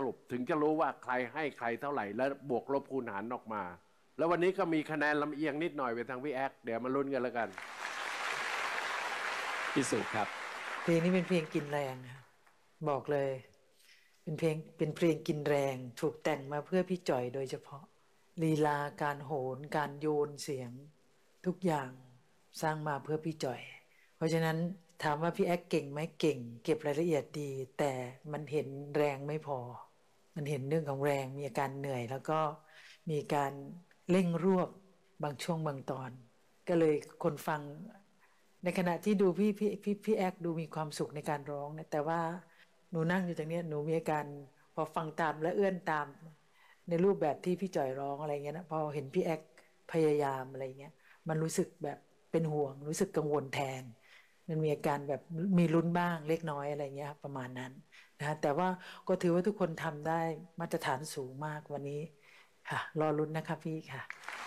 รุปถึงจะรู้ว่าใครให้ใครเท่าไหร่แล้วบวกลบคูณหารออกมาแล้ววันนี้ก็มีคะแนนลำเอียงนิดหน่อยไปทางพี่แอ๊กเดี๋ยวมาลุ้นกันแล้วกันพี่สุครับเพลงนี้เป็นเพลงกินแรงครับบอกเลยเป็นเพลงกินแรงถูกแต่งมาเพื่อพี่จ่อยโดยเฉพาะลีลาการโหนการโยนเสียงทุกอย่างสร้างมาเพื่อพี่จ่อยเพราะฉะนั้นถามว่าพี่แอ๊กเก่งไหมเก่งเก็บรายละเอียดดีแต่มันเห็นแรงไม่พอมันเห็นเรื่องของแรงมีอาการเหนื่อยแล้วก็มีการเร่งรวบบางช่วงบางตอนก็เลยคนฟังในขณะที่ดูพี่แอ๊กดูมีความสุขในการร้องนะแต่ว่าหนูนั่งอยู่ตรงนี้หนูมีอาการพอฟังตามและเอื้อนตามในรูปแบบที่พี่จ่อยร้องอะไรเงี้ยนะพอเห็นพี่แอ๊กพยายามอะไรเงี้ยมันรู้สึกแบบเป็นห่วงรู้สึกกังวลแทนมันมีอาการแบบมีลุ้นบ้างเล็กน้อยอะไรเงี้ยประมาณนั้นนะแต่ว่าก็ถือว่าทุกคนทำได้มาตรฐานสูงมากวันนี้ค่ะรอลุ้นนะคะพี่ค่ะ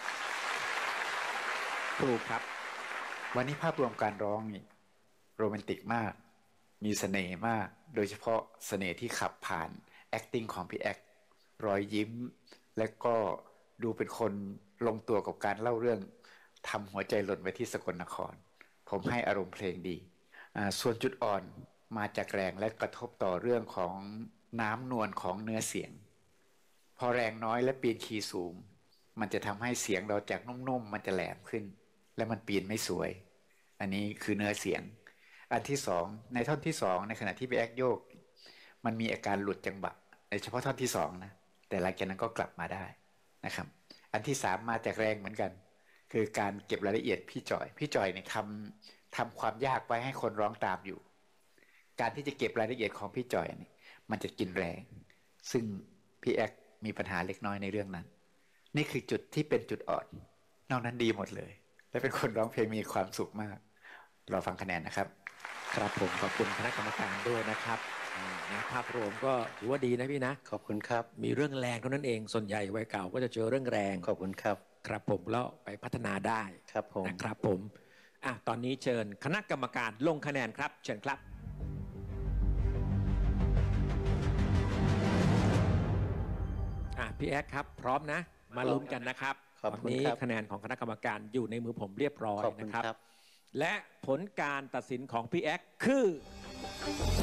ถูกครับวันนี้ภาพรวมการร้องนี่โรแมนติกมากมีเสน่ห์มากโดยเฉพาะเสน่ห์ที่ขับผ่าน acting ของพี่แอ๊กรอยยิ้มและก็ดูเป็นคนลงตัวกับการเล่าเรื่องทำหัวใจหล่นไปที่สกลนครผมให้อารมณ์เพลงดีส่วนจุดอ่อนมาจากแรงและกระทบต่อเรื่องของน้ำนวลของเนื้อเสียงพอแรงน้อยและปีนคีย์สูงมันจะทำให้เสียงเราจากนุ่มๆมันจะแหลมขึ้นและมันปีนไม่สวยอันนี้คือเนื้อเสียงอันที่สองในท่อนที่สองในขณะที่พี่แอ๊กโยกมันมีอาการหลุดจังหวะในเฉพาะท่อนที่สองนะแต่หลังจากนั้นก็กลับมาได้นะครับอันที่สามมาจากแรงเหมือนกันคือการเก็บรายละเอียดพี่จ่อยเนี่ยทำความยากไว้ให้คนร้องตามอยู่การที่จะเก็บรายละเอียดของพี่จ่อยเนี่ยมันจะกินแรงซึ่งพี่แอ๊กมีปัญหาเล็กน้อยในเรื่องนั้นนี่คือจุดที่เป็นจุดอ่อนนอกนั้นดีหมดเลยและเป็นคนร้องเพลงมีความสุขมากรอฟังคะแนนนะครับครับผมขอบคุณคณะกรรมการด้วยนะครับนะภาพรวมก็ถือว่าดีนะพี่นะขอบคุณครับมีเรื่องแรงเท่านั้นเองส่วนใหญ่วัยเก่าก็จะเจอเรื่องแรงขอบคุณครับครับผมแล้วไปพัฒนาได้ครับผมนะครับผมตอนนี้เชิญคณะกรรมการลงคะแนนครับเชิญครับพี่แอ๊กครับพร้อมนะมาลุ้นกันนะครับตอนนี้คะแนนของคณะกรรมการอยู่ในมือผมเรียบร้อยนะครับและผลการตัดสินของพี่แอ๊กคือ